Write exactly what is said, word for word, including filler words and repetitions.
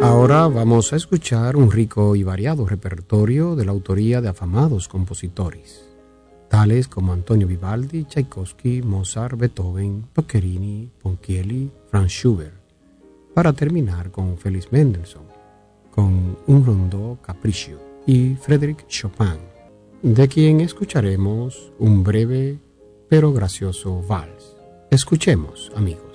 Ahora vamos a escuchar un rico y variado repertorio de la autoría de afamados compositores, tales como Antonio Vivaldi, Tchaikovsky, Mozart, Beethoven, Boccherini, Ponchielli, Franz Schubert, para terminar con Félix Mendelssohn, con un rondó Capriccio, y Frédéric Chopin, de quien escucharemos un breve pero gracioso vals. Escuchemos, amigos.